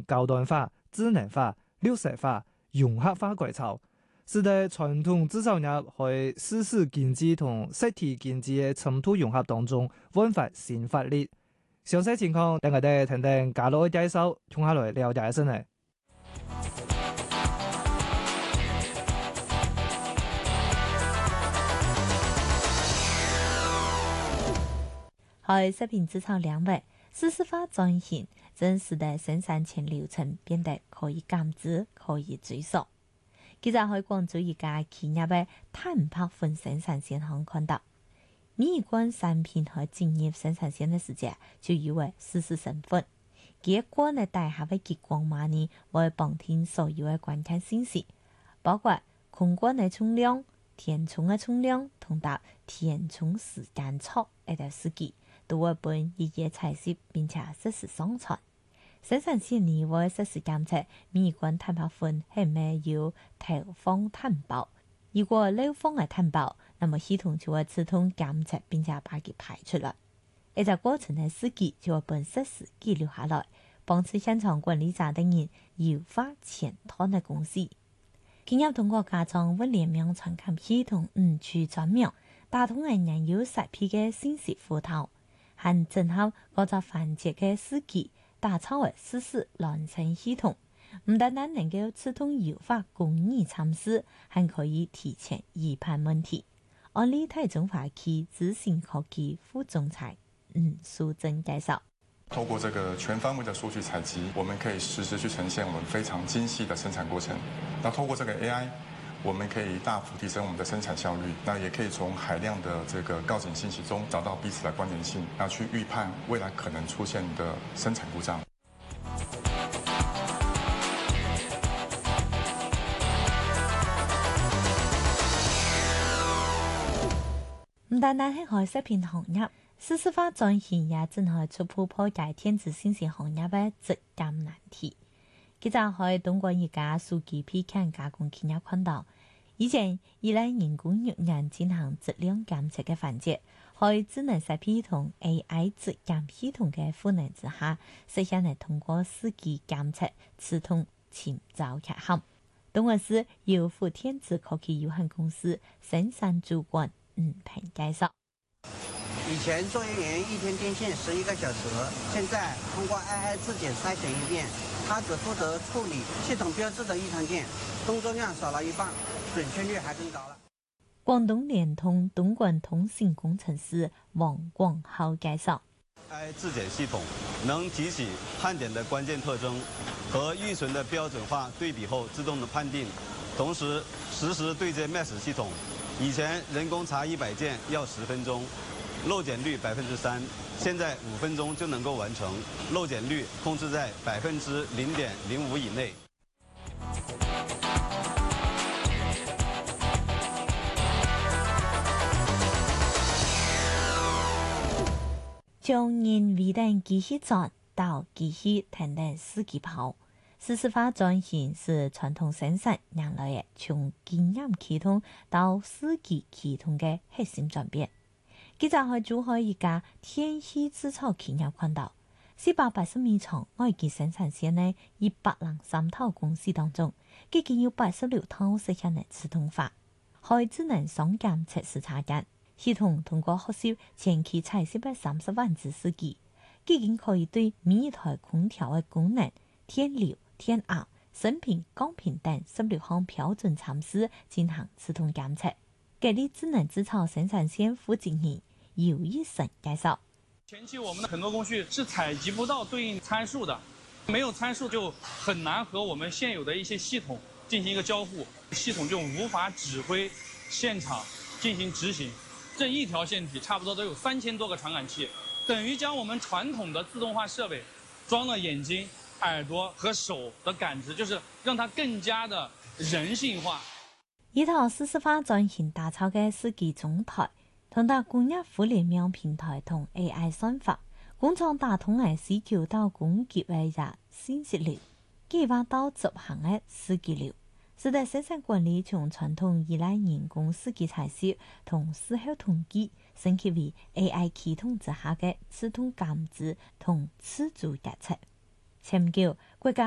高端化、智能化、綠色化、融合化改造，使得傳統製造業喺實體經濟同實體經濟嘅深度融合當中煥發新活力。詳細情況等我哋聽聽嘉樂嘅介紹，聽下來了解一下呢。 喺食品製造領域，數字化轉型正使得生產前流程變得可以監知、可以追溯。記者喺關注一家企業嘅碳排粉生產線上看到，每一罐產品喺進入生產線嘅時間就以為實時成分，結果呢大廈嘅激光碼呢會綁定所有嘅關鍵信息，包括空罐嘅重量、填充嘅重量同埋填充時間軸呢條數據。都會本一夜採集並且實時上傳。生產線呢會實時監測每一罐碳排粉係咪有投放碳包，如果漏放嘅碳包，那麼系統就會自動監測並且把它排出來。呢個過程嘅數據就會本實時記錄下來，幫助現場管理者等人優化前端嘅公司。企業通過加裝物聯網傳感系統5處專名，打通嘅人有實批嘅信息符號，和整合各個環節嘅數據，打造為實時聯程系統，唔單單能夠自動優化工藝參數，還可以提前預判問題。安利台中華區資訊科技副總裁蘇正介紹， 透過這個全方位的數據採集，我們可以實時去呈現我們非常精細的生產過程。那透過這個 AI，我們可以大幅提升我們的生產效率，那也可以從海量的這個告警信息中找到彼此的關聯性，那去預判未來可能出現的生產故障。 唔單單係喺食品行業，數字化轉型也正係逐步破解電子信息行業嘅質監難題。記者喺東莞一家數據批件加工企業看到，以前依賴人工肉眼進行質量監測嘅環節，喺智能識別同 AI 質監系統嘅賦能之下，實現係通過數據監測自動尋找缺陷。東莞市優富電子科技有限公司生產主管吳平介紹。 以前作業員一天電線11個小時，現在通過 AI 質檢篩選一遍，他只負責處理系統標誌的異常件，工作量少了一半，準確率還更高了。 廣東聯通東莞通信工程師王廣浩介紹 ，AI 質檢系統能提取判點的關鍵特徵和預存的標準化對比後自動的判定，同時實時對接 MES 系統。以前人工查100件要10分鐘，漏檢率3%，現在5分鐘就能夠完成，漏檢率控制在0.05%以內。 從人為等機器轉到機器等等司機跑，數字化轉型是傳統生產讓來嘅從經驗系統到司機系統嘅核心轉變。記者喺珠海一家天氣製造企業看到，480米長外機生產線呢103套公司當中，已經有86套實現嘅自動化，可以智能雙監測試查驗。系統通過學習前期採集30萬隻數據，已經可以對每一台空調嘅功能、電流、電壓、生平、鋼頻等16項標準參數進行自動監測。給力智能製造生產線副經理尤一生介紹， 前期我們的很多工序是採集不到對應參數的，沒有參數就很難和我們現有的一些系統進行一個交互，系統就無法指揮現場進行執行。這一條線體差不多都有3000多個傳感器，等於將我們傳統的自動化設備裝了眼睛、耳朵和手的感知，就是讓它更加的人性化。 一套數字化轉型打造嘅數據中台，同到工業互聯網平台同 AI 算法，工廠打通嘅19到供給嘅信息流，計劃到執行嘅數據流。使得生產管理從傳統依賴人工數據採集同事後統計，升級為 AI 系統之下嘅自動監知同自主決策。強調國家